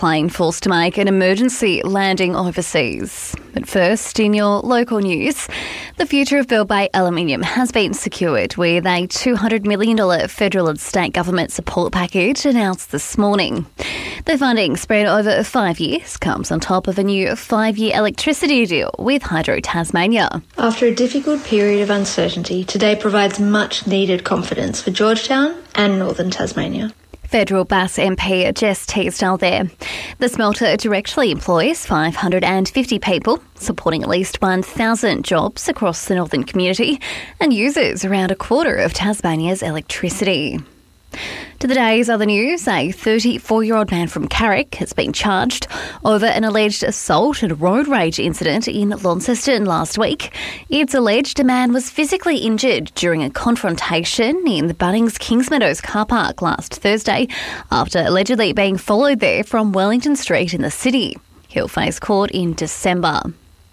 Plane forced to make an emergency landing overseas. But first, in your local news, the future of Bell Bay Aluminium has been secured with a $200 million federal and state government support package announced this morning. The funding, spread over 5 years, comes on top of a new 5-year electricity deal with Hydro Tasmania. After a difficult period of uncertainty, today provides much needed confidence for Georgetown and Northern Tasmania. Federal Bass MP Jess Teasdale there. The smelter directly employs 550 people, supporting at least 1,000 jobs across the northern community and uses around a quarter of Tasmania's electricity. To the day's other news, a 34-year-old man from Carrick has been charged over an alleged assault and road rage incident in Launceston last week. It's alleged a man was physically injured during a confrontation in the Bunnings Kingsmeadows car park last Thursday after allegedly being followed there from Wellington Street in the city. He'll face court in December.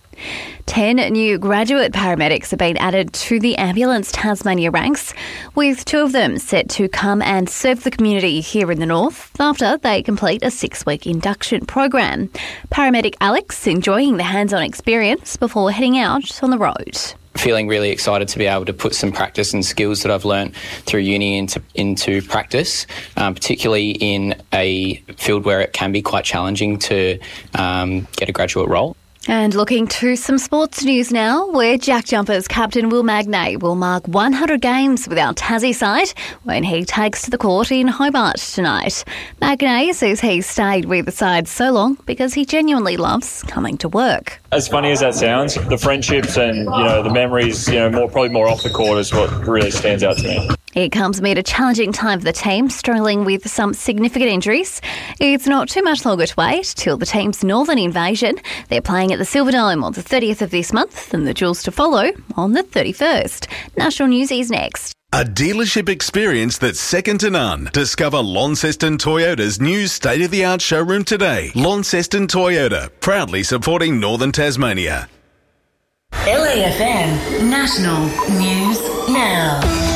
10 new graduate paramedics have been added to the Ambulance Tasmania ranks, with 2 of them set to come and serve the community here in the north after they complete a 6-week induction program. Paramedic Alex enjoying the hands-on experience before heading out on the road. Feeling really excited to be able to put some practice and skills that I've learnt through uni into practice, particularly in a field where it can be quite challenging to get a graduate role. And looking to some sports news now, where Jack Jumpers captain Will Magnay will mark 100 games with our Tassie side when he takes to the court in Hobart tonight. Magnay says he stayed with the side so long because he genuinely loves coming to work. As funny as that sounds, the friendships and the memories, probably more off the court is what really stands out to me. It comes amid a challenging time for the team, struggling with some significant injuries. It's not too much longer to wait till the team's northern invasion. They're playing at the Silverdome on the 30th of this month and the Jewels to follow on the 31st. National News is next. A dealership experience that's second to none. Discover Launceston Toyota's new state-of-the-art showroom today. Launceston Toyota, proudly supporting Northern Tasmania. LAFM National News Now.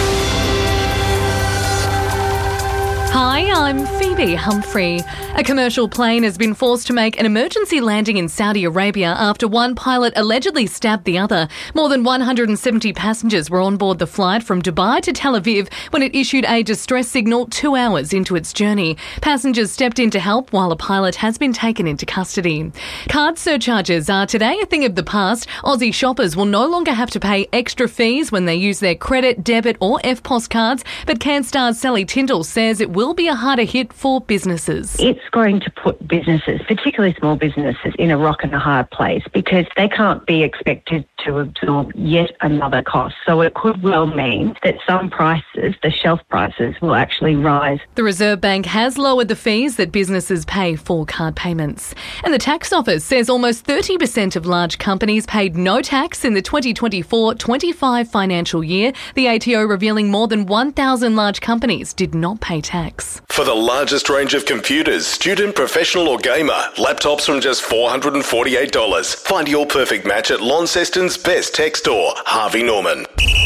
Hi, I'm Phoebe Humphrey. A commercial plane has been forced to make an emergency landing in Saudi Arabia after one pilot allegedly stabbed the other. More than 170 passengers were on board the flight from Dubai to Tel Aviv when it issued a distress signal 2 hours into its journey. Passengers stepped in to help while a pilot has been taken into custody. Card surcharges are today a thing of the past. Aussie shoppers will no longer have to pay extra fees when they use their credit, debit or EFTPOS cards, but CanStar's Sally Tyndall says it will be a harder hit for businesses. It's going to put businesses, particularly small businesses, in a rock and a hard place because they can't be expected to absorb yet another cost. So it could well mean that some prices, the shelf prices, will actually rise. The Reserve Bank has lowered the fees that businesses pay for card payments. And the Tax Office says almost 30% of large companies paid no tax in the 2024-25 financial year. The ATO revealing more than 1,000 large companies did not pay tax. For the largest range of computers, student, professional or gamer, laptops from just $448. Find your perfect match at Launceston's best tech store, Harvey Norman.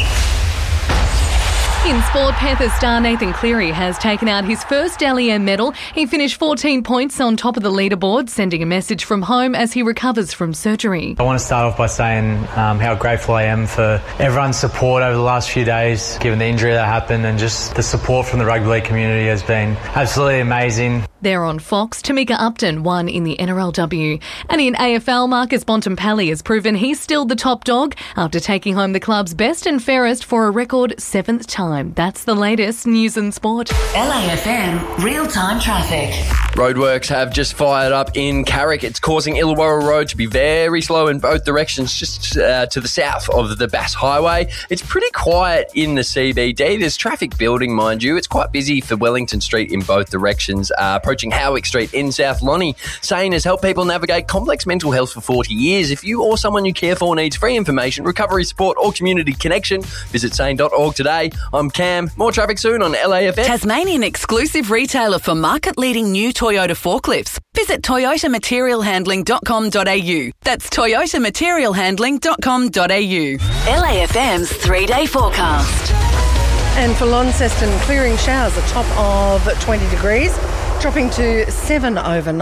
In sport, Panthers star Nathan Cleary has taken out his first LEM medal. He finished 14 points on top of the leaderboard, sending a message from home as he recovers from surgery. I want to start off by saying how grateful I am for everyone's support over the last few days, given the injury that happened, and just the support from the rugby league community has been absolutely amazing. There on Fox, Tamika Upton won in the NRLW. And in AFL, Marcus Bontempelli has proven he's still the top dog after taking home the club's best and fairest for a record 7th time. That's the latest news and sport. LAFM real-time traffic. Roadworks have just fired up in Carrick. It's causing Illawarra Road to be very slow in both directions, just to the south of the Bass Highway. It's pretty quiet in the CBD. There's traffic building, mind you. It's quite busy for Wellington Street in both directions. Approaching Howick Street in South Lonnie. SANE has helped people navigate complex mental health for 40 years. If you or someone you care for needs free information, recovery support or community connection, visit sane.org today. I'm Cam. More traffic soon on LAFM. Tasmanian exclusive retailer for market-leading new Toyota forklifts. Visit toyotamaterialhandling.com.au. That's toyotamaterialhandling.com.au. LAFM's 3-day forecast. And for Launceston, clearing showers, a top of 20 degrees. dropping to 7 overnight.